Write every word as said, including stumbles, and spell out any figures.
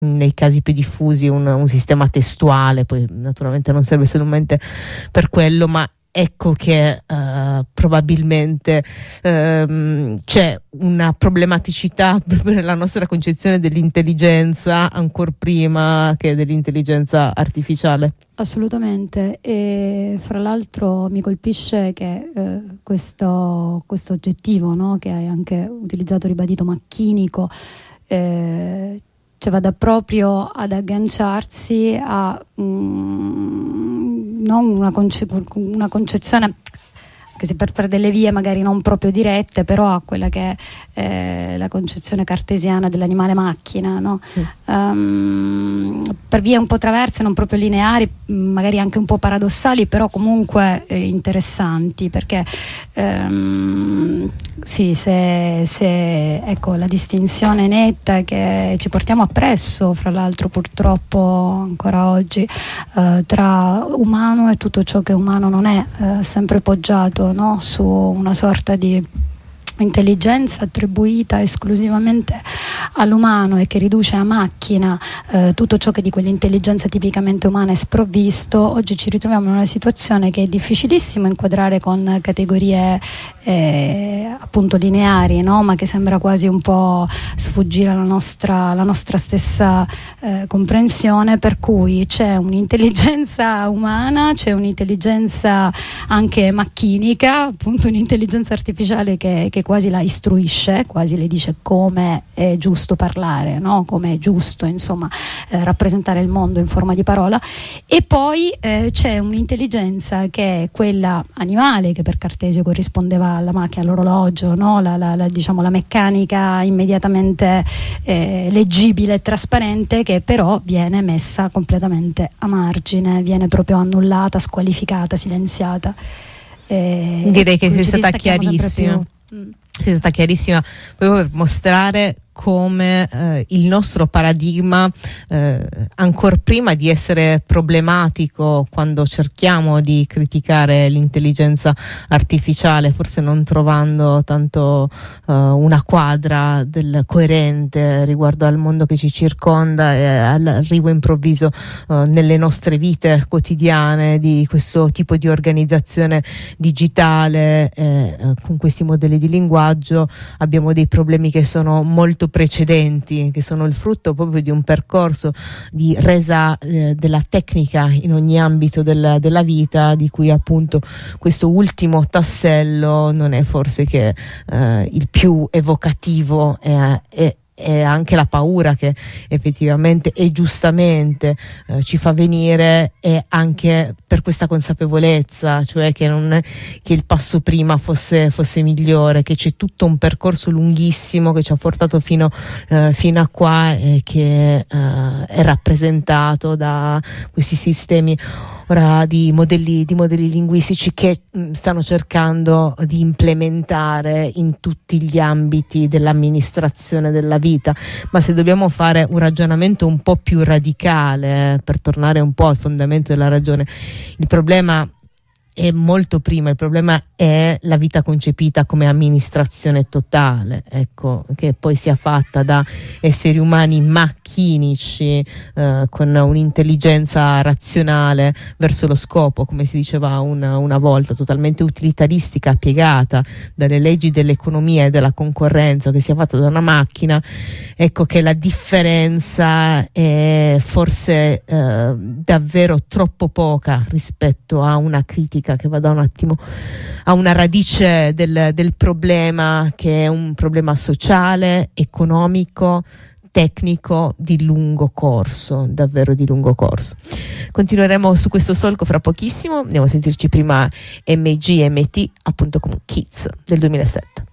nei casi più diffusi un, un sistema testuale, poi naturalmente non serve solamente per quello, ma ecco che uh, probabilmente um, c'è una problematicità proprio nella nostra concezione dell'intelligenza, ancor prima che dell'intelligenza artificiale. Assolutamente, e fra l'altro mi colpisce che eh, questo, questo aggettivo, no, che hai anche utilizzato, ribadito, macchinico, eh, cioè vada proprio ad agganciarsi a mm, non una, conce- una concezione, che si per, per delle vie magari non proprio dirette, però a quella che è eh, la concezione cartesiana dell'animale macchina, no? Mm. Um, per vie un po' traverse, non proprio lineari, magari anche un po' paradossali, però comunque eh, interessanti, perché um, sì, se, se ecco la distinzione netta che ci portiamo appresso, fra l'altro purtroppo ancora oggi, eh, tra umano e tutto ciò che umano non è, eh, sempre poggiato, no, su una sorta di intelligenza attribuita esclusivamente all'umano e che riduce a macchina eh, tutto ciò che di quell'intelligenza tipicamente umana è sprovvisto. Oggi ci ritroviamo in una situazione che è difficilissimo inquadrare con categorie eh, appunto lineari, no? Ma che sembra quasi un po' sfuggire alla nostra, alla nostra stessa eh, comprensione, per cui c'è un'intelligenza umana, c'è un'intelligenza anche macchinica, appunto un'intelligenza artificiale che, che quasi la istruisce, quasi le dice come è giusto parlare, no? Come è giusto, insomma, eh, rappresentare il mondo in forma di parola. E poi eh, c'è un'intelligenza che è quella animale, che per Cartesio corrispondeva alla macchina, all'orologio, no? la, la, la, diciamo, la meccanica immediatamente eh, leggibile e trasparente, che però viene messa completamente a margine, viene proprio annullata, squalificata, silenziata. Eh, Direi che sei stata chiarissima. Sei stata chiarissima proprio per mostrare come eh, il nostro paradigma, eh, ancor prima di essere problematico quando cerchiamo di criticare l'intelligenza artificiale, forse non trovando tanto eh, una quadra del coerente riguardo al mondo che ci circonda e all'arrivo improvviso eh, nelle nostre vite quotidiane di questo tipo di organizzazione digitale, eh, con questi modelli di linguaggio abbiamo dei problemi che sono molto precedenti, che sono il frutto proprio di un percorso di resa eh, della tecnica in ogni ambito del, della vita, di cui appunto questo ultimo tassello non è forse che eh, il più evocativo, è, è e anche la paura che effettivamente e giustamente eh, ci fa venire, e anche per questa consapevolezza, cioè che non è che il passo prima fosse, fosse migliore, che c'è tutto un percorso lunghissimo che ci ha portato fino, eh, fino a qua, e che eh, è rappresentato da questi sistemi ora di modelli, di modelli linguistici che mh, stanno cercando di implementare in tutti gli ambiti dell'amministrazione della vita. Ma se dobbiamo fare un ragionamento un po' più radicale, eh, per tornare un po' al fondamento della ragione, il problema è molto prima, il problema è la vita concepita come amministrazione totale, ecco, che poi sia fatta da esseri umani macchinici, eh, con un'intelligenza razionale verso lo scopo, come si diceva una, una volta, totalmente utilitaristica, piegata dalle leggi dell'economia e della concorrenza, che sia fatta da una macchina. Ecco che la differenza è forse eh, davvero troppo poca rispetto a una critica che vada un attimo a una radice del, del problema, che è un problema sociale, economico, tecnico di lungo corso, davvero di lungo corso. Continueremo su questo solco fra pochissimo, andiamo a sentirci prima M G M T, appunto, con Kids del duemilasette.